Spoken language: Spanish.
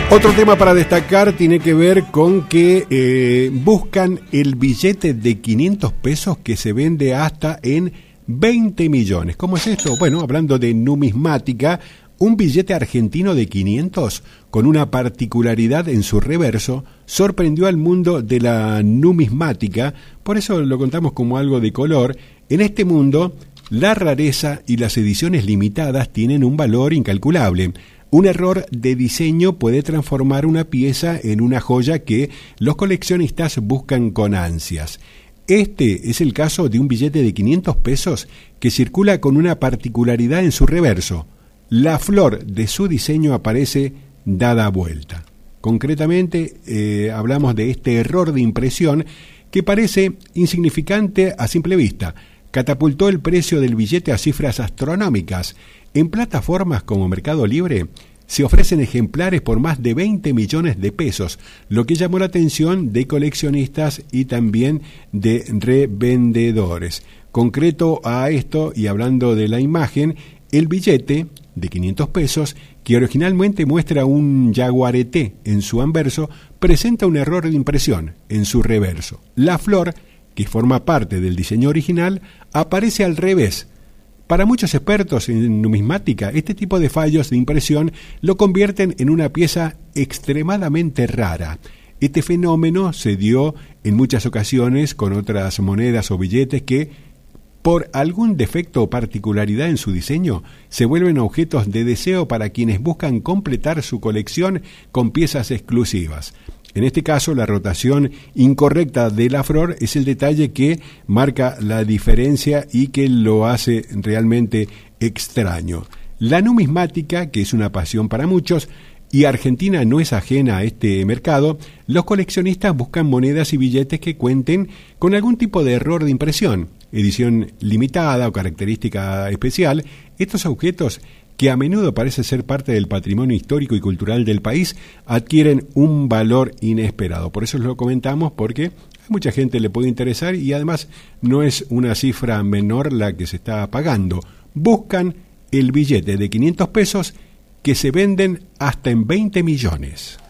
Otro tema para destacar tiene que ver con que buscan el billete de 500 pesos que se vende hasta en 20 millones. ¿Cómo es esto? Bueno, hablando de numismática, un billete argentino de 500 con una particularidad en su reverso sorprendió al mundo de la numismática, por eso lo contamos como algo de color. En este mundo, la rareza y las ediciones limitadas tienen un valor incalculable. Un error de diseño puede transformar una pieza en una joya que los coleccionistas buscan con ansias. Este es el caso de un billete de 500 pesos que circula con una particularidad en su reverso. La flor de su diseño aparece dada vuelta. Concretamente, hablamos de este error de impresión que parece insignificante a simple vista. Catapultó el precio del billete a cifras astronómicas. En plataformas como Mercado Libre se ofrecen ejemplares por más de 20 millones de pesos, lo que llamó la atención de coleccionistas y también de revendedores. Concreto a esto, y hablando de la imagen, el billete de 500 pesos, que originalmente muestra un jaguarete en su anverso, presenta un error de impresión en su reverso. La flor, que forma parte del diseño original, aparece al revés. Para muchos expertos en numismática, este tipo de fallos de impresión lo convierten en una pieza extremadamente rara. Este fenómeno se dio en muchas ocasiones con otras monedas o billetes que, por algún defecto o particularidad en su diseño, se vuelven objetos de deseo para quienes buscan completar su colección con piezas exclusivas. En este caso, la rotación incorrecta de la flor es el detalle que marca la diferencia y que lo hace realmente extraño. La numismática, que es una pasión para muchos, y Argentina no es ajena a este mercado, los coleccionistas buscan monedas y billetes que cuenten con algún tipo de error de impresión, edición limitada o característica especial. Estos objetos, que a menudo parece ser parte del patrimonio histórico y cultural del país, adquieren un valor inesperado. Por eso lo comentamos, porque a mucha gente le puede interesar y además no es una cifra menor la que se está pagando. Buscan el billete de 500 pesos que se venden hasta en 20 millones.